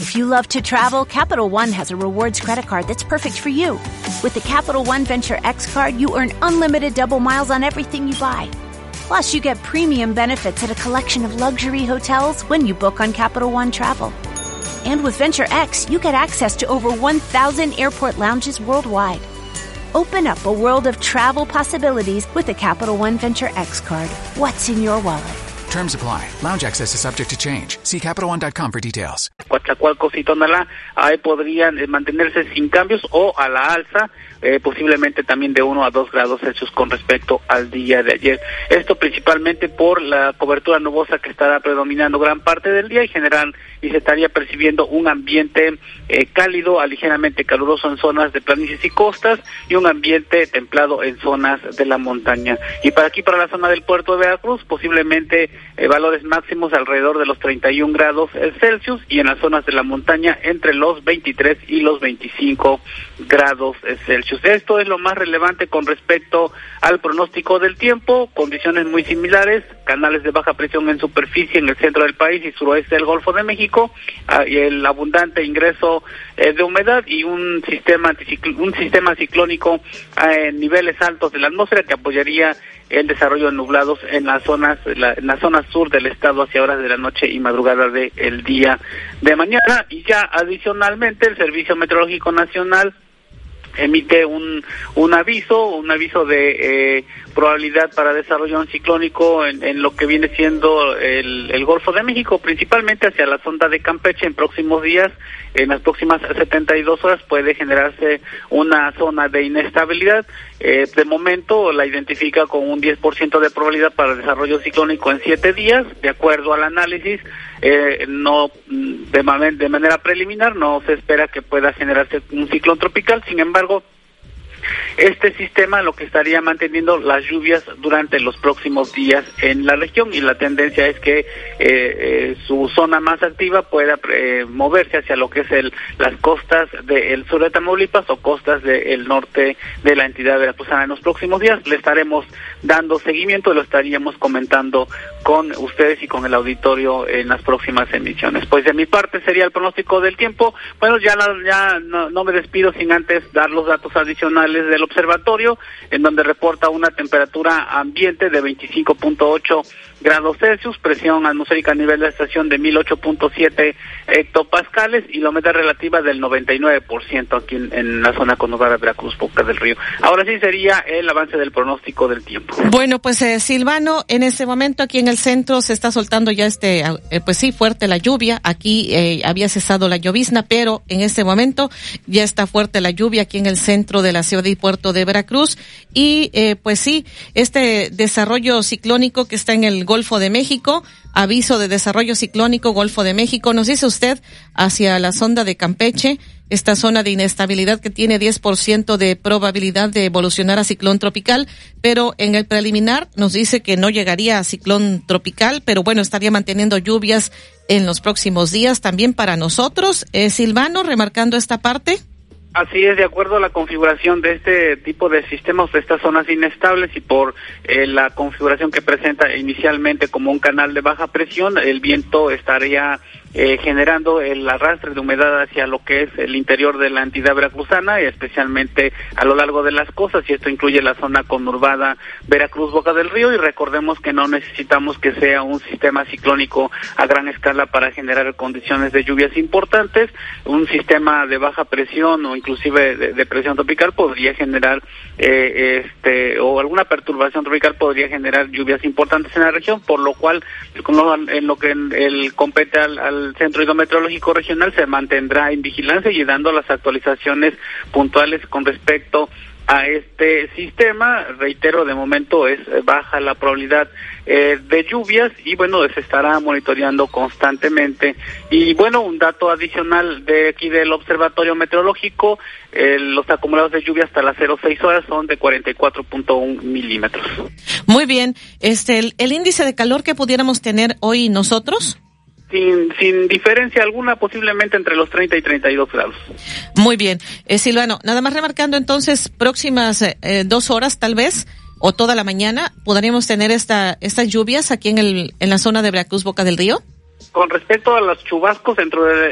If you love to travel, Capital One has a rewards credit card that's perfect for you. With the Capital One Venture X card, you earn unlimited double miles on everything you buy. Plus, you get premium benefits at a collection of luxury hotels when you book on Capital One Travel. And with Venture X, you get access to over 1,000 airport lounges worldwide. Open up a world of travel possibilities with the Capital One Venture X card. What's in your wallet? Terms apply. Lounge access is subject to change. See CapitalOne.com for details. Coatzacoalcos y Tonalá podrían mantenerse sin cambios o a la alza, posiblemente también de 1 a 2 grados Celsius con respecto al día de ayer. Esto principalmente por la cobertura nubosa que estará predominando gran parte del día y se estaría percibiendo un ambiente cálido a ligeramente caluroso en zonas de planicies y costas y un ambiente templado en zonas de la montaña. Y para la zona del puerto de Veracruz, posiblemente valores máximos alrededor de los 31 grados Celsius y en las zonas de la montaña entre los 23 y los 25 grados Celsius. Esto es lo más relevante con respecto al pronóstico del tiempo, condiciones muy similares, canales de baja presión en superficie en el centro del país y suroeste del Golfo de México, y el abundante ingreso de humedad y un sistema ciclónico en niveles altos de la atmósfera que apoyaría el desarrollo de nublados en la zona sur del estado hacia horas de la noche y madrugada del día de mañana. Y ya adicionalmente el Servicio Meteorológico Nacional emite un aviso de probabilidad para desarrollo ciclónico en lo que viene siendo el Golfo de México, principalmente hacia la sonda de Campeche. En próximos días, en las próximas 72 horas puede generarse una zona de inestabilidad. De momento la identifica con un 10% de probabilidad para desarrollo ciclónico en 7 días, de acuerdo al análisis. No de manera preliminar no se espera que pueda generarse un ciclón tropical. Sin embargo, este sistema lo que estaría manteniendo las lluvias durante los próximos días en la región, y la tendencia es que su zona más activa pueda moverse hacia lo que es las costas del sur de Tamaulipas o costas del norte de la entidad veracruzana. En los próximos días le estaremos dando seguimiento y lo estaríamos comentando con ustedes y con el auditorio en las próximas emisiones. Pues de mi parte sería el pronóstico del tiempo. Bueno, ya no me despido sin antes dar los datos adicionales del observatorio, en donde reporta una temperatura ambiente de 25.8 grados Celsius, presión atmosférica a nivel de la estación de 1008.7 hectopascales y la humedad relativa del 99% aquí en la zona conurbada de Veracruz, Boca del Río. Ahora sí sería el avance del pronóstico del tiempo. Bueno, pues Silvano, en este momento aquí en el centro se está soltando ya pues sí, fuerte la lluvia. Aquí había cesado la llovizna, pero en este momento ya está fuerte la lluvia aquí en el centro de la ciudad y puerto de Veracruz. Y pues sí, este desarrollo ciclónico que está en el Golfo de México, aviso de desarrollo ciclónico Golfo de México, nos dice usted, hacia la sonda de Campeche, esta zona de inestabilidad que tiene 10% de probabilidad de evolucionar a ciclón tropical, pero en el preliminar nos dice que no llegaría a ciclón tropical, pero bueno, estaría manteniendo lluvias en los próximos días también para nosotros. Silvano, remarcando esta parte. Así es, de acuerdo a la configuración de este tipo de sistemas, de estas zonas inestables y por la configuración que presenta inicialmente como un canal de baja presión, el viento estaría generando el arrastre de humedad hacia lo que es el interior de la entidad veracruzana y especialmente a lo largo de las costas, y esto incluye la zona conurbada Veracruz, Boca del Río, y recordemos que no necesitamos que sea un sistema ciclónico a gran escala para generar condiciones de lluvias importantes. Un sistema de baja presión o inclusive de presión tropical podría generar o alguna perturbación tropical podría generar lluvias importantes en la región, por lo cual en lo que compete al Centro Hidrometeorológico Regional se mantendrá en vigilancia y dando las actualizaciones puntuales con respecto a este sistema. Reitero, de momento es baja la probabilidad de lluvias y bueno, se estará monitoreando constantemente. Y bueno, un dato adicional de aquí del Observatorio Meteorológico, los acumulados de lluvia hasta las 06 horas son de 44.1 milímetros. Muy bien, el índice de calor que pudiéramos tener hoy nosotros. Sin diferencia alguna, posiblemente entre los 30 y 32 grados. Muy bien. Silvano, nada más remarcando entonces, próximas 2 horas tal vez, o toda la mañana, ¿podríamos tener estas lluvias aquí en la zona de Veracruz, Boca del Río? Con respecto a los chubascos dentro de